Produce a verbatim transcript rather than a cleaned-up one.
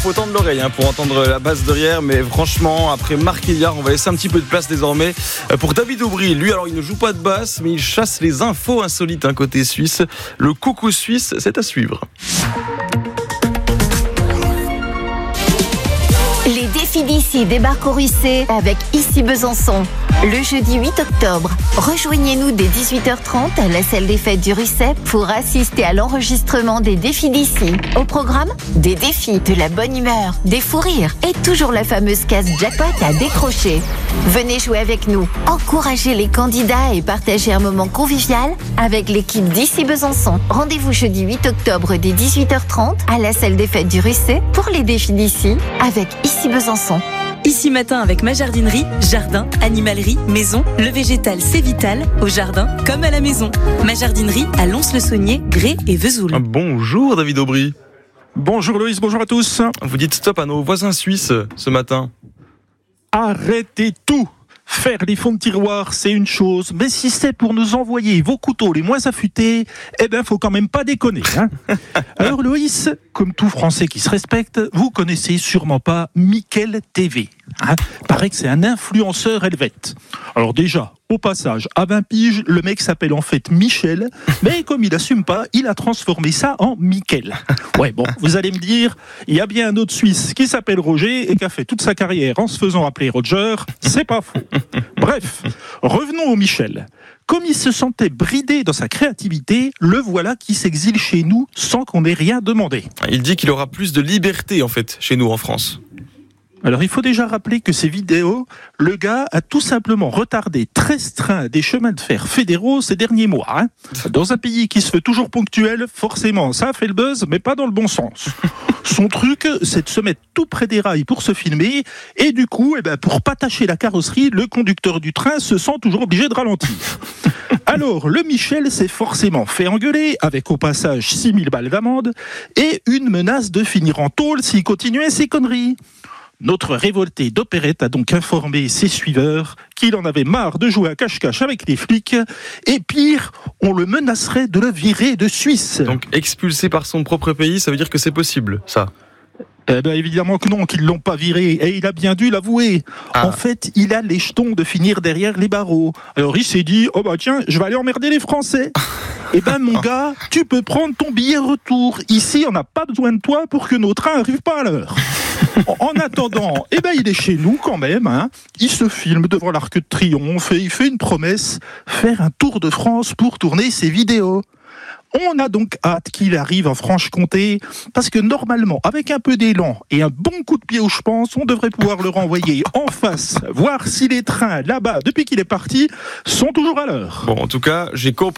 faut tendre l'oreille hein, pour entendre la basse derrière. Mais franchement, après Marc Héliard, on va laisser un petit peu de place désormais pour David Aubry. Lui, alors, il ne joue pas de basse, mais il chasse les infos insolites hein, côté suisse. Le coucou suisse, c'est à suivre. Les défis d'ici débarquent au Russet avec Ici Besançon. Le jeudi huit octobre, rejoignez-nous dès dix-huit heures trente à la salle des fêtes du Russet pour assister à l'enregistrement des défis d'ici. Au programme, des défis, de la bonne humeur, des fous rires et toujours la fameuse case jackpot à décrocher. Venez jouer avec nous, encouragez les candidats et partagez un moment convivial avec l'équipe d'Ici Besançon. Rendez-vous jeudi huit octobre dès dix-huit heures trente à la salle des fêtes du Russet pour les défis d'ici avec Ici Besançon. Ici matin avec ma jardinerie, jardin, animalerie, maison, le végétal c'est vital, au jardin comme à la maison. Ma jardinerie à Lons-le-Saunier, Grès et Vesoul. Bonjour David Aubry. Bonjour Loïs, bonjour à tous. Vous dites stop à nos voisins suisses ce matin. Arrêtez tout. Faire les fonds de tiroir, c'est une chose, mais si c'est pour nous envoyer vos couteaux les moins affûtés, eh ben, faut quand même pas déconner, hein. Alors, Loïs, comme tout Français qui se respecte, vous connaissez sûrement pas Mickaël T V, hein. Paraît que c'est un influenceur helvète. Alors déjà, au passage, à vingt piges, le mec s'appelle en fait Michel, mais comme il assume pas, il a transformé ça en Mickaël. Ouais, bon, vous allez me dire, il y a bien un autre Suisse qui s'appelle Roger et qui a fait toute sa carrière en se faisant appeler Roger, c'est pas faux. Bref, revenons au Michel. Comme il se sentait bridé dans sa créativité, le voilà qui s'exile chez nous sans qu'on ait rien demandé. Il dit qu'il aura plus de liberté en fait chez nous en France. Alors il faut déjà rappeler que ces vidéos, le gars a tout simplement retardé treize trains des chemins de fer fédéraux ces derniers mois. Hein. Dans un pays qui se veut toujours ponctuel, forcément ça a fait le buzz, mais pas dans le bon sens. Son truc, c'est de se mettre tout près des rails pour se filmer, et du coup, eh ben, pour pas tâcher la carrosserie, le conducteur du train se sent toujours obligé de ralentir. Alors, le Michel s'est forcément fait engueuler, avec au passage six mille balles d'amende, et une menace de finir en tôle s'il continuait ses conneries. Notre révolté d'opérette a donc informé ses suiveurs qu'il en avait marre de jouer à cache-cache avec les flics, et pire, on le menacerait de le virer de Suisse. Donc expulsé par son propre pays, ça veut dire que c'est possible, ça ? Eh ben évidemment que non, qu'ils l'ont pas viré, et il a bien dû l'avouer. Ah. En fait, il a les jetons de finir derrière les barreaux. Alors il s'est dit, oh bah tiens, je vais aller emmerder les Français. Eh ben mon gars, tu peux prendre ton billet retour. Ici, on n'a pas besoin de toi pour que nos trains n'arrivent pas à l'heure. En attendant, eh ben il est chez nous quand même, hein. Il se filme devant l'Arc de Triomphe et il fait une promesse, faire un tour de France pour tourner ses vidéos. On a donc hâte qu'il arrive en Franche-Comté, parce que normalement, avec un peu d'élan et un bon coup de pied où je pense, on devrait pouvoir le renvoyer en face, voir si les trains là-bas, depuis qu'il est parti, sont toujours à l'heure. Bon, en tout cas, j'ai compris.